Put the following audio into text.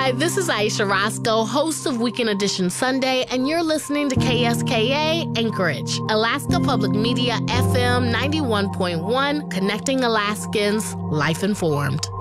Hi, this is Aisha Roscoe, host of Weekend Edition Sunday, and you're listening to KSKA Anchorage, Alaska Public Media FM 91.1, connecting Alaskans, life informed.